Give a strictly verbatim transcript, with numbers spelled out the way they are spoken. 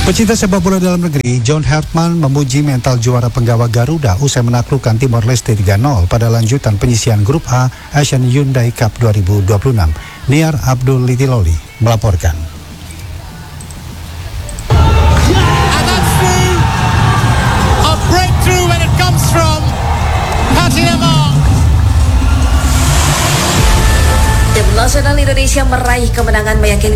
Pecinta sepak bola dalam negeri, John Hartman memuji mental juara penggawa Garuda usai menaklukkan Timor Leste tiga nol pada lanjutan penyisian grup A Asian Hyundai Cup dua ribu dua puluh enam. Niar Abdul Litiloli melaporkan. Tim nasional Indonesia meraih kemenangan meyakinkan